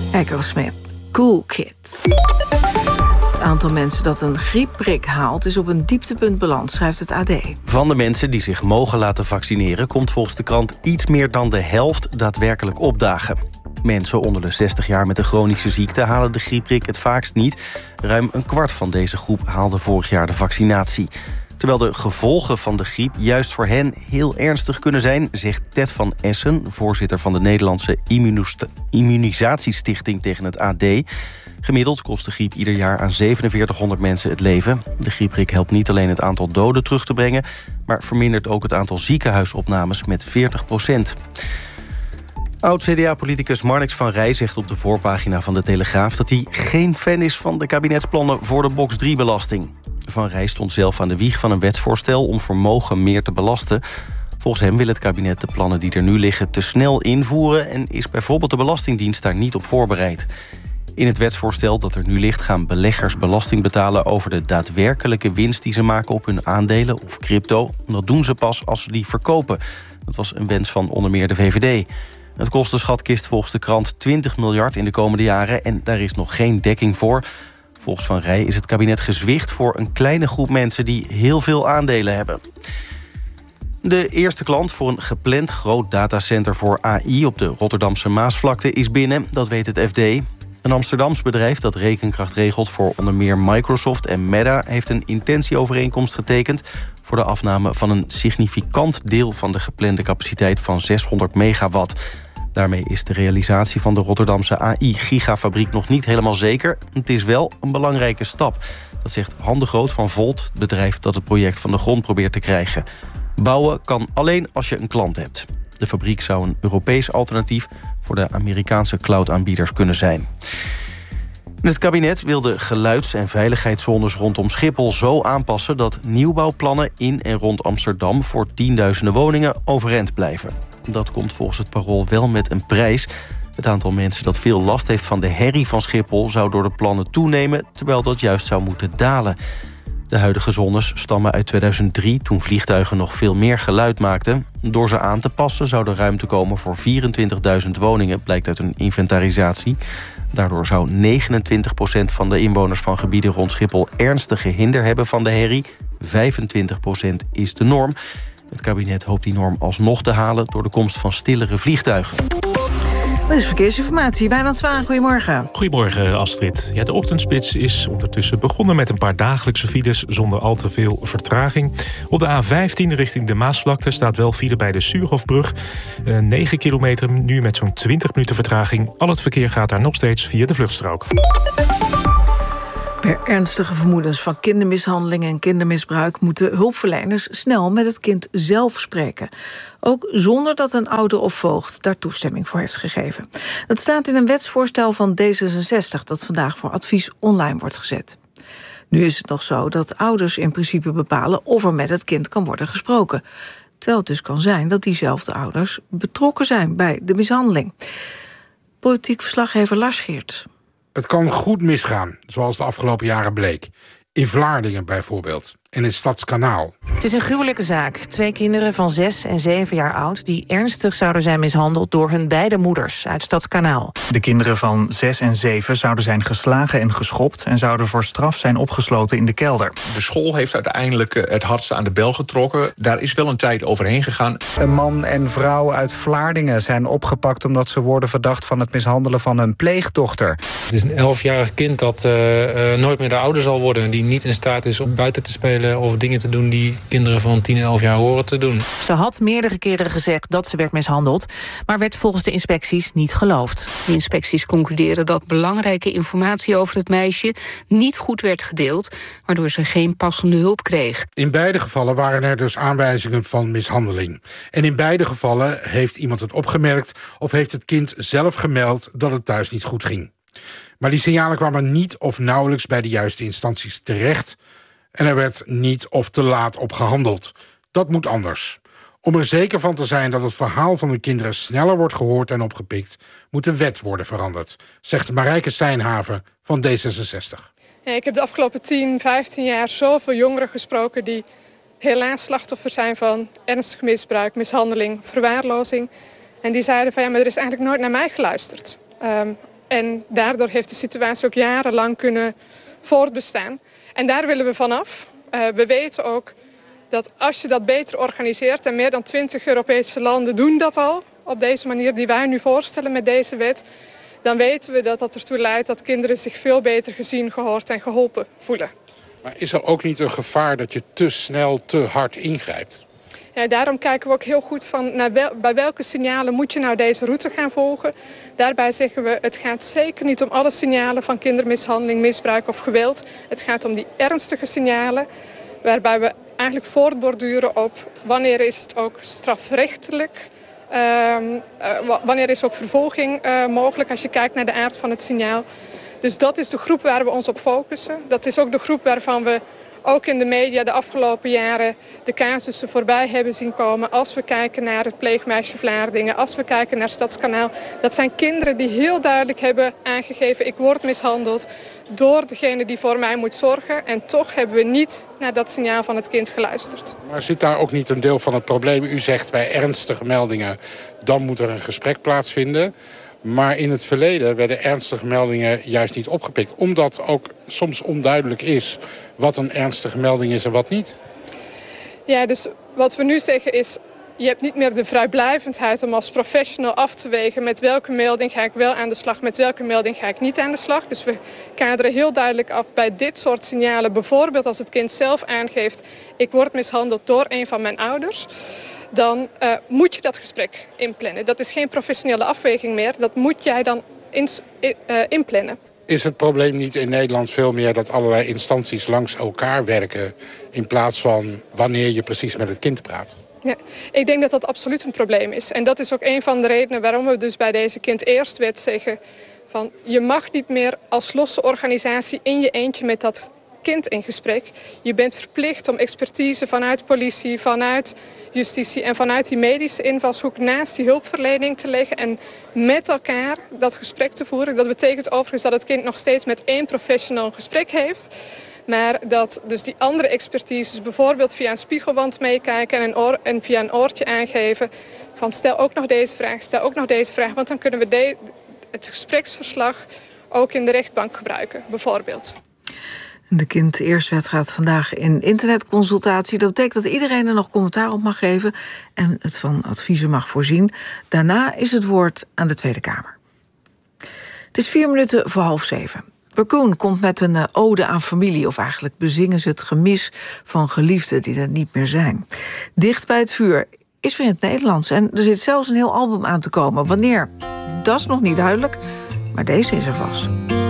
Echo Smith, Cool Kids. Het aantal mensen dat een griepprik haalt is op een dieptepunt beland, schrijft het AD. Van de mensen die zich mogen laten vaccineren komt volgens de krant iets meer dan de helft daadwerkelijk opdagen. Mensen onder de 60 jaar met een chronische ziekte halen de griepprik het vaakst niet. Ruim een kwart van deze groep haalde vorig jaar de vaccinatie. Terwijl de gevolgen van de griep juist voor hen heel ernstig kunnen zijn, zegt Ted van Essen, voorzitter van de Nederlandse Immunisatiestichting, tegen het AD. Gemiddeld kost de griep ieder jaar aan 4700 mensen het leven. De griepprik helpt niet alleen het aantal doden terug te brengen, maar vermindert ook het aantal ziekenhuisopnames met 40%. Oud-CDA-politicus Marnix van Rij zegt op de voorpagina van de Telegraaf dat hij geen fan is van de kabinetsplannen voor de box 3-belasting. Van Rij stond zelf aan de wieg van een wetsvoorstel om vermogen meer te belasten. Volgens hem wil het kabinet de plannen die er nu liggen te snel invoeren en is bijvoorbeeld de Belastingdienst daar niet op voorbereid. In het wetsvoorstel dat er nu ligt gaan beleggers belasting betalen over de daadwerkelijke winst die ze maken op hun aandelen of crypto. Dat doen ze pas als ze die verkopen. Dat was een wens van onder meer de VVD. Het kost de schatkist volgens de krant 20 miljard in de komende jaren en daar is nog geen dekking voor. Volgens Van Rij is het kabinet gezwicht voor een kleine groep mensen die heel veel aandelen hebben. De eerste klant voor een gepland groot datacenter voor AI op de Rotterdamse Maasvlakte is binnen, dat weet het FD. Een Amsterdams bedrijf dat rekenkracht regelt voor onder meer Microsoft en Meta heeft een intentieovereenkomst getekend voor de afname van een significant deel van de geplande capaciteit van 600 megawatt. Daarmee is de realisatie van de Rotterdamse AI-gigafabriek nog niet helemaal zeker. Het is wel een belangrijke stap. Dat zegt Han de Groot van Volt, het bedrijf dat het project van de grond probeert te krijgen. Bouwen kan alleen als je een klant hebt. De fabriek zou een Europees alternatief voor de Amerikaanse cloudaanbieders kunnen zijn. Het kabinet wil de geluids- en veiligheidszones rondom Schiphol zo aanpassen dat nieuwbouwplannen in en rond Amsterdam voor tienduizenden woningen overeind blijven. Dat komt volgens het Parool wel met een prijs. Het aantal mensen dat veel last heeft van de herrie van Schiphol zou door de plannen toenemen, terwijl dat juist zou moeten dalen. De huidige zones stammen uit 2003, toen vliegtuigen nog veel meer geluid maakten. Door ze aan te passen zou er ruimte komen voor 24.000 woningen, blijkt uit een inventarisatie. Daardoor zou 29% van de inwoners van gebieden rond Schiphol ernstige hinder hebben van de herrie. 25% is de norm. Het kabinet hoopt die norm alsnog te halen door de komst van stillere vliegtuigen. Dit is verkeersinformatie. Wijnand Zwaan, goedemorgen. Goedemorgen, Astrid. Ja, de ochtendspits is ondertussen begonnen met een paar dagelijkse files zonder al te veel vertraging. Op de A15 richting de Maasvlakte staat wel file bij de Suurhofbrug. 9 kilometer nu met zo'n 20 minuten vertraging. Al het verkeer gaat daar nog steeds via de vluchtstrook. Bij ernstige vermoedens van kindermishandeling en kindermisbruik moeten hulpverleners snel met het kind zelf spreken. Ook zonder dat een ouder of voogd daar toestemming voor heeft gegeven. Dat staat in een wetsvoorstel van D66 dat vandaag voor advies online wordt gezet. Nu is het nog zo dat ouders in principe bepalen of er met het kind kan worden gesproken. Terwijl het dus kan zijn dat diezelfde ouders betrokken zijn bij de mishandeling. Politiek verslaggever Lars Geerts. Het kan goed misgaan, zoals de afgelopen jaren bleek. In Vlaardingen bijvoorbeeld. En in Stadskanaal. Het is een gruwelijke zaak. 2 kinderen van 6 en 7 jaar oud die ernstig zouden zijn mishandeld door hun beide moeders uit Stadskanaal. De kinderen van 6 en 7 zouden zijn geslagen en geschopt en zouden voor straf zijn opgesloten in de kelder. De school heeft uiteindelijk het hardste aan de bel getrokken. Daar is wel een tijd overheen gegaan. Een man en vrouw uit Vlaardingen zijn opgepakt omdat ze worden verdacht van het mishandelen van hun pleegdochter. Het is een 11-jarig kind dat nooit meer de ouder zal worden en die niet in staat is om buiten te spelen of dingen te doen die kinderen van 10 en 11 jaar horen te doen. Ze had meerdere keren gezegd dat ze werd mishandeld, maar werd volgens de inspecties niet geloofd. De inspecties concluderen dat belangrijke informatie over het meisje niet goed werd gedeeld, waardoor ze geen passende hulp kreeg. In beide gevallen waren er dus aanwijzingen van mishandeling. En in beide gevallen heeft iemand het opgemerkt of heeft het kind zelf gemeld dat het thuis niet goed ging. Maar die signalen kwamen niet of nauwelijks bij de juiste instanties terecht en er werd niet of te laat op gehandeld. Dat moet anders. Om er zeker van te zijn dat het verhaal van de kinderen sneller wordt gehoord en opgepikt, moet de wet worden veranderd, zegt Marijke Seinhaven van D66. Ja, ik heb de afgelopen 10, 15 jaar zoveel jongeren gesproken die helaas slachtoffer zijn van ernstig misbruik, mishandeling, verwaarlozing. En die zeiden van ja, maar er is eigenlijk nooit naar mij geluisterd. En daardoor heeft de situatie ook jarenlang kunnen voortbestaan. En daar willen we vanaf. We weten ook dat als je dat beter organiseert, en meer dan 20 Europese landen doen dat al op deze manier die wij nu voorstellen met deze wet, dan weten we dat dat ertoe leidt dat kinderen zich veel beter gezien, gehoord en geholpen voelen. Maar is er ook niet een gevaar dat je te snel, te hard ingrijpt? Ja, daarom kijken we ook heel goed van bij welke signalen moet je nou deze route gaan volgen. Daarbij zeggen we, het gaat zeker niet om alle signalen van kindermishandeling, misbruik of geweld. Het gaat om die ernstige signalen waarbij we eigenlijk voortborduren op wanneer is het ook strafrechtelijk, wanneer is ook vervolging mogelijk als je kijkt naar de aard van het signaal. Dus dat is de groep waar we ons op focussen. Dat is ook de groep waarvan we ook in de media de afgelopen jaren de casussen voorbij hebben zien komen. Als we kijken naar het pleegmeisje Vlaardingen, als we kijken naar Stadskanaal. Dat zijn kinderen die heel duidelijk hebben aangegeven, ik word mishandeld door degene die voor mij moet zorgen. En toch hebben we niet naar dat signaal van het kind geluisterd. Maar zit daar ook niet een deel van het probleem? U zegt bij ernstige meldingen, dan moet er een gesprek plaatsvinden. Maar in het verleden werden ernstige meldingen juist niet opgepikt. Omdat ook soms onduidelijk is wat een ernstige melding is en wat niet. Ja, dus wat we nu zeggen is, je hebt niet meer de vrijblijvendheid om als professional af te wegen met welke melding ga ik wel aan de slag, met welke melding ga ik niet aan de slag. Dus we kaderen heel duidelijk af bij dit soort signalen. Bijvoorbeeld als het kind zelf aangeeft, ik word mishandeld door een van mijn ouders. Dan moet je dat gesprek inplannen. Dat is geen professionele afweging meer. Dat moet jij dan inplannen. Is het probleem niet in Nederland veel meer dat allerlei instanties langs elkaar werken in plaats van wanneer je precies met het kind praat? Ja, ik denk dat dat absoluut een probleem is. En dat is ook een van de redenen waarom we dus bij deze Kind Eerst wet zeggen van je mag niet meer als losse organisatie in je eentje met dat kind in gesprek. Je bent verplicht om expertise vanuit politie, vanuit justitie en vanuit die medische invalshoek naast die hulpverlening te leggen en met elkaar dat gesprek te voeren. Dat betekent overigens dat het kind nog steeds met één professional een gesprek heeft. Maar dat dus die andere expertises bijvoorbeeld via een spiegelwand meekijken en via een oortje aangeven van stel ook nog deze vraag, stel ook nog deze vraag. Want dan kunnen we het gespreksverslag ook in de rechtbank gebruiken, bijvoorbeeld. De Kind Eerst-wet gaat vandaag in internetconsultatie. Dat betekent dat iedereen er nog commentaar op mag geven en het van adviezen mag voorzien. Daarna is het woord aan de Tweede Kamer. Het is 6:04. Raccoon komt met een ode aan familie, of eigenlijk bezingen ze het gemis van geliefden die er niet meer zijn. Dicht bij het vuur is weer in het Nederlands en er zit zelfs een heel album aan te komen. Wanneer? Dat is nog niet duidelijk, maar deze is er vast.